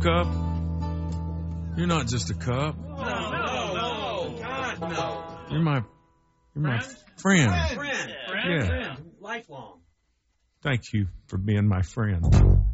Cup. You're not just a cup. No, God, no. You're my friend. Friend. Yeah. Friend. Lifelong. Thank you for being my friend.